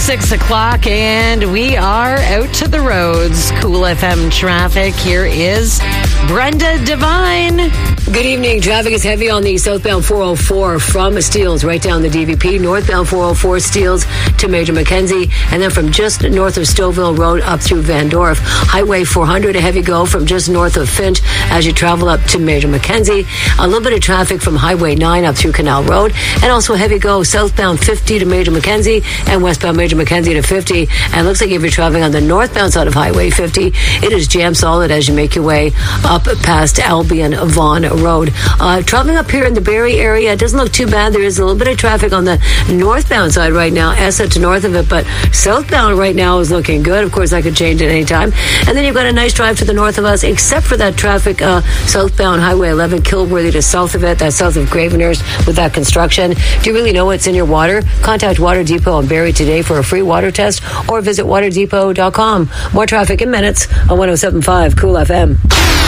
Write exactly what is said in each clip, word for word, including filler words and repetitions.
six o'clock, and we are out to the roads. Cool F M traffic. Here is Brenda Devine. Good evening. Traffic is heavy on the southbound four oh four from Steeles right down the D V P. Northbound four oh four Steeles to Major Mackenzie, and then from just north of Stouffville Road up through Van Dorf. Highway four hundred, a heavy go from just north of Finch as you travel up to Major Mackenzie. A little bit of traffic from Highway nine up through Canal Road, and also a heavy go southbound fifty to Major Mackenzie and westbound Major Mackenzie to fifty. And it looks like if you're traveling on the northbound side of Highway fifty, it is jam solid as you make your way up past Albion Vaughan Road. Uh, traveling up here in the Barrie area, it doesn't look too bad. There is a little bit of traffic on the northbound side right now, Essa to north of it, but southbound right now is looking good. Of course, that could change at any time. And then you've got a nice drive to the north of us, except for that traffic uh, southbound Highway eleven, Kilworthy to south of it. That's south of Graveners with that construction. Do you really know what's in your water? Contact Water Depot in Barrie today for a free water test, or visit water depot dot com. More traffic in minutes on one oh seven point five Cool F M.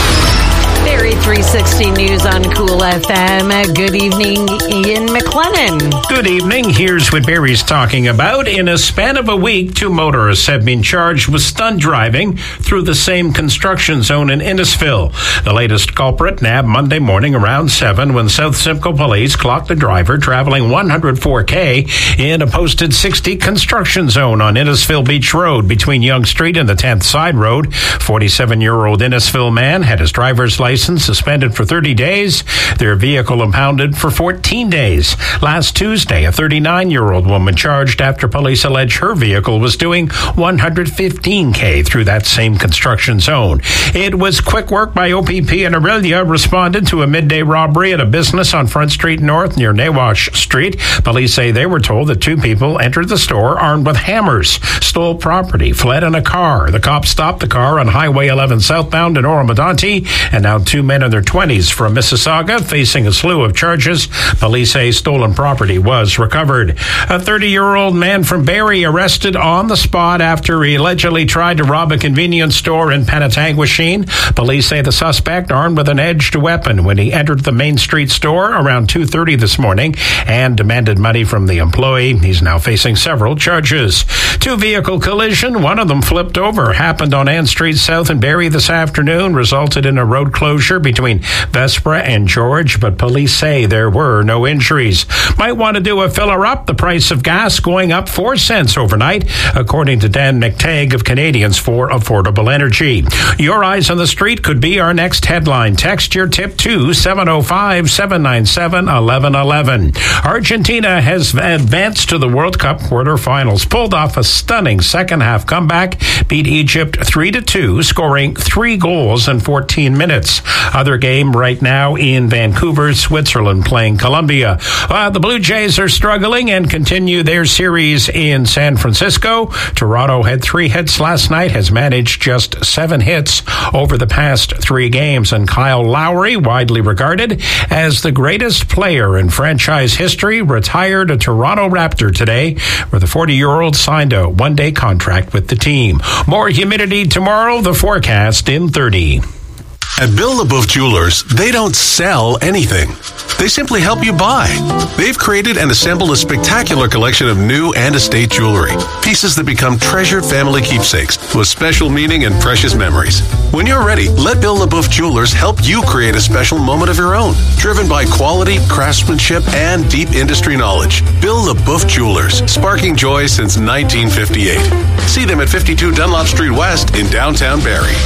Barrie three sixty News on Cool F M. Good evening, Ian McLennan. Good evening. Here's what Barrie's talking about. In a span of a week, two motorists have been charged with stunt driving through the same construction zone in Innisfil. The latest culprit nabbed Monday morning around seven when South Simcoe police clocked the driver traveling one hundred four K in a posted sixty construction zone on Innisfil Beach Road between Yonge Street and the tenth Side Road. forty-seven-year-old Innisfil man had his driver's license suspended for thirty days, their vehicle impounded for fourteen days. Last Tuesday, a thirty-nine-year-old woman charged after police allege her vehicle was doing one hundred fifteen K through that same construction zone. It was quick work by O P P and Aurelia responded to a midday robbery at a business on Front Street North near Nawash Street. Police say they were told that two people entered the store armed with hammers, stole property, fled in a car. The cops stopped the car on Highway eleven southbound in Oromadonte, and now two men in their twenties from Mississauga facing a slew of charges. Police say stolen property was recovered. A thirty-year-old man from Barrie arrested on the spot after he allegedly tried to rob a convenience store in Penetanguishene. Police say the suspect armed with an edged weapon when he entered the Main Street store around two thirty this morning and demanded money from the employee. He's now facing several charges. Two-vehicle collision, one of them flipped over, happened on Ann Street South in Barrie this afternoon, resulted in a road closure between Vespra and George, but police say there were no injuries. Might want to do a filler up. The price of gas going up four cents overnight, according to Dan McTagg of Canadians for Affordable Energy. Your eyes on the street could be our next headline. Text your tip to seven oh five, seven nine seven, eleven eleven. Argentina has advanced to the World Cup quarterfinals, pulled off a stunning second half comeback, beat Egypt three to two, scoring three goals in fourteen minutes. Other game right now in Vancouver, Switzerland playing Colombia. Uh, the Blue Jays are struggling and continue their series in San Francisco. Toronto had three hits last night, has managed just seven hits over the past three games. And Kyle Lowry, widely regarded as the greatest player in franchise history, retired a Toronto Raptor today, where the forty-year-old signed a one-day contract with the team. More humidity tomorrow, the forecast in thirty. At Bill LaBeouf Jewelers, they don't sell anything. They simply help you buy. They've created and assembled a spectacular collection of new and estate jewelry. Pieces that become treasured family keepsakes with special meaning and precious memories. When you're ready, let Bill LaBeouf Jewelers help you create a special moment of your own. Driven by quality, craftsmanship, and deep industry knowledge. Bill LaBeouf Jewelers, sparking joy since nineteen fifty-eight. See them at fifty-two Dunlop Street West in downtown Barrie.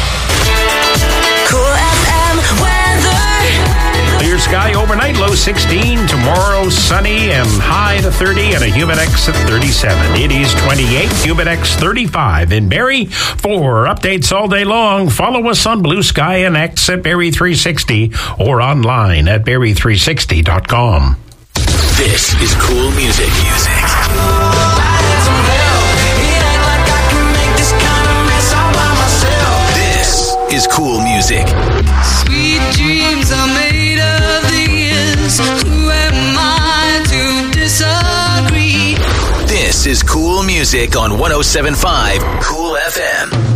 Cool F M weather. Clear sky overnight, low sixteen. Tomorrow, sunny and high to thirty and a Humidex at thirty-seven. It is twenty-eight, Humidex thirty-five in Barrie. For updates all day long, follow us on Blue Sky and X at Barrie three sixty or online at barrie three sixty dot com. This is cool music. Music. Is cool music. Sweet dreams are made of these. Who am I to disagree? This is cool music on one oh seven point five Cool F M.